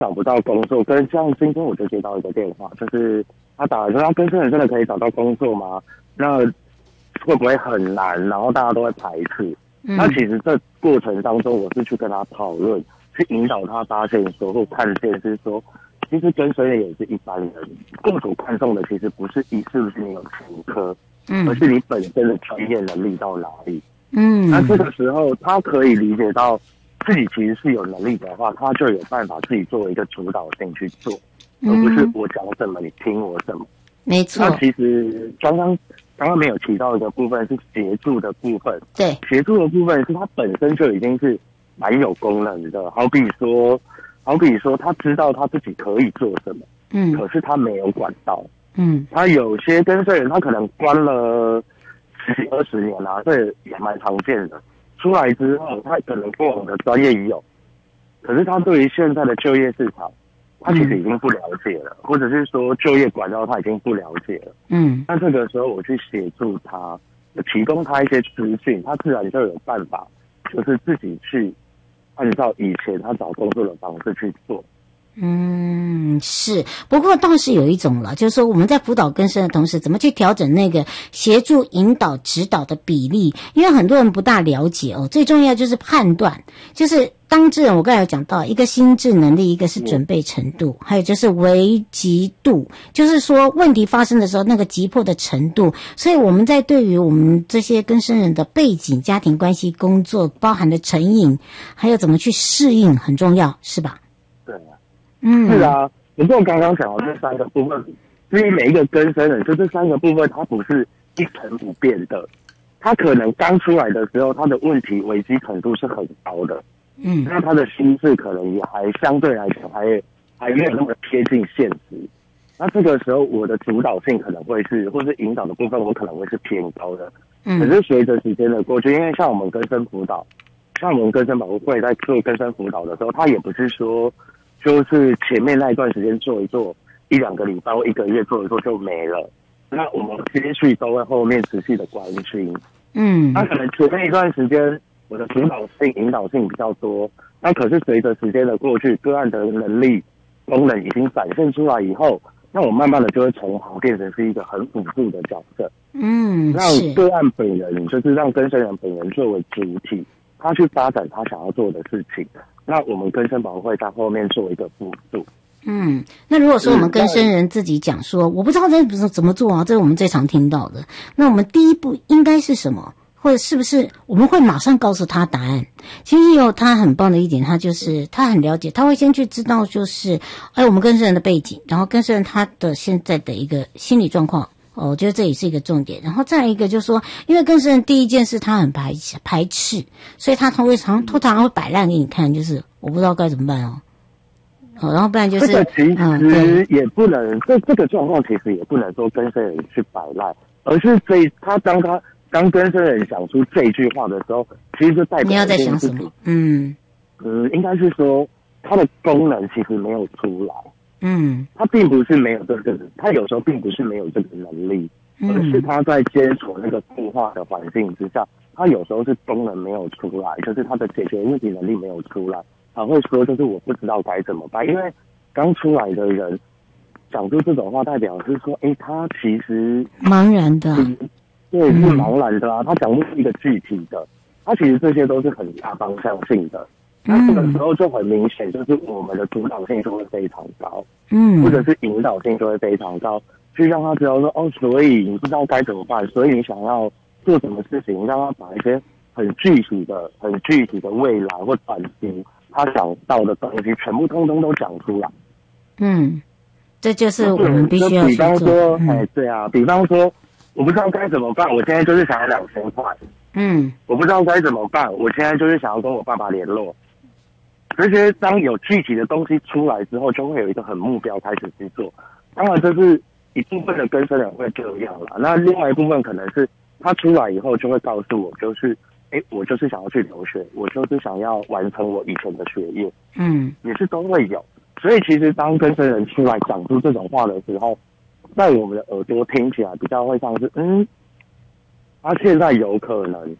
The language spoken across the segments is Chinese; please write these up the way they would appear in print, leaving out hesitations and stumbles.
找不到工作，跟像今天我就接到一个电话，就是他打来说，他更生人真的可以找到工作吗？那会不会很难？然后大家都会排斥。那其实这过程当中，我是去跟他讨论，去引导他发现说或看见是说，其实更生人也是一般人，雇主看重的其实不是是不是你有前科，而是你本身的专业能力到哪里。那这个时候他可以理解到自己其实是有能力的话，他就有办法自己作为一个主导性去做，而不是我讲什么你听我什么。 没错。 那其实刚刚没有提到一个部分是协助的部分， 对， 协助的部分是他本身就已经是蛮有功能的，好比说他知道他自己可以做什么，可是他没有管道，他有些更生人他可能关了10几20年啊，这也蛮常见的。出来之后，他可能过往的专业已有，可是他对于现在的就业市场，他其实已经不了解了，或者是说就业管道他已经不了解了。那这个时候我去协助他，提供他一些资讯，他自然就有办法，就是自己去按照以前他找工作的方式去做。 是。不过倒是有一种了，就是说我们在辅导更生的同时，怎么去调整那个协助、引导、指导的比例？因为很多人不大了解哦。最重要就是判断，就是当事人，我刚才有讲到，一个心智能力，一个是准备程度，还有就是危急度，就是说问题发生的时候那个急迫的程度。所以我们在对于我们这些更生人的背景、家庭关系、工作包含的成瘾，还有怎么去适应，很重要，是吧？ 对啊。是啊，不过刚刚讲的这3个部分，至于每一个更生人，就这3个部分，它不是一成不变的。他可能刚出来的时候，他的问题危机程度是很高的，那他的心智可能也还相对来讲还没有那么贴近现实。那这个时候，我的主导性可能会是，或是引导的部分，我可能会是偏高的。可是随着时间的过去，因为像我们更生辅导，像我们更生保护会在做更生辅导的时候，他也不是说就是前面那一段时间做一做1-2个礼拜或1个月做一做就没了，那我们接续都会后面持续的关心。那可能前面一段时间我的主导性、引导性比较多，那可是随着时间的过去，个案的能力、功能已经展现出来以后，那我慢慢的就会从行变成是一个很辅助的角色。让个案本人，就是让更生人本人作为主体，他去发展他想要做的事情。那我们更生保护会在后面做一个辅助。 那如果说我们更生人自己讲说，我不知道这怎么做啊，这是我们最常听到的。那我们第一步应该是什么？或者是不是我们会马上告诉他答案？其实有他很棒的一点，他就是他很了解，他会先去知道就是我们更生人的背景，然后更生人他的现在的一个心理状况。我觉得这也是一个重点。然后再一个就是说，因为更生人第一件事他很排斥，所以他通常会摆烂给你看，就是我不知道该怎么办哦。然后不然就是这个其实也不能，这个状况其实也不能说更生人去摆烂，而是当更生人讲出这句话的时候，其实就代表你要在想什么？ 应该是说他的功能其实没有出来。他并不是没有这个，他有时候并不是没有这个能力，而是他在接触那个固化的环境之下，他有时候是功能没有出来，就是他的解决问题能力没有出来，他会说就是我不知道该怎么办。因为刚出来的人讲出这种话，代表是说，他其实茫然的， 对，是茫然的啊，他讲不出一个具体的，他其实这些都是很大方向性的。那这个时候就很明显，就是我们的主导性就会非常高，或者是引导性就会非常高，去让他知道说，所以你不知道该怎么办，所以你想要做什么事情，让他把一些很具体的未来或短期他想到的东西，全部通通都讲出来。 这就是我们必须要去做。 比方说，对啊，比方说，我不知道该怎么办，我现在就是想要2000块。我不知道该怎么办，我现在就是想要跟我爸爸联络。这些当有具体的东西出来之后，就会有一个很目标开始去做。当然，这是一部分的更生人会这样啦。那另外一部分可能是他出来以后就会告诉我，就是我就是想要去留学，我就是想要完成我以前的学业。也是都会有。所以其实当更生人出来讲出这种话的时候，在我们的耳朵听起来比较会像是他现在有可能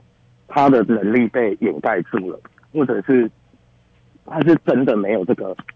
他的能力被掩盖住了，或者是他是真的没有这个